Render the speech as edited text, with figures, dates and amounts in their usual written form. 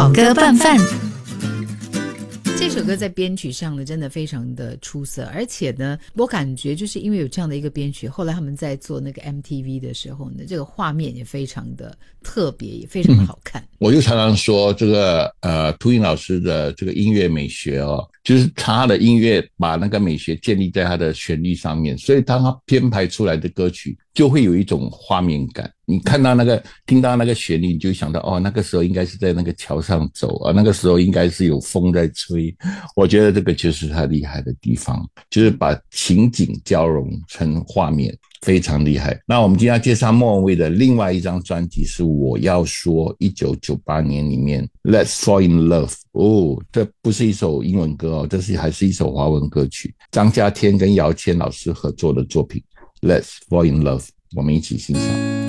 好歌拌饭。 这首歌在编曲上呢真的非常的出色，而且呢我感觉就是因为有这样的一个编曲，后来他们在做那个 MTV 的时候呢，这个画面也非常的特别，也非常的好看。 我就常常说这个涂颖老师的这个音乐美学哦，就是他的音乐把那个美学建立在他的旋律上面，所以当他编排出来的歌曲就会有一种画面感。你看到那个听到那个旋律，你就想到哦，那个时候应该是在那个桥上走啊，那个时候应该是有风在吹。我觉得这个就是他厉害的地方，就是把情景交融成画面，非常厉害。那我们今天要介绍莫文蔚的另外一张专辑是我要说1998年里面 Let's Fall in Love。 这不是一首英文歌哦，这是还是一首华文歌曲，张家天跟姚谦老师合作的作品 Let's Fall in Love， 我们一起欣赏。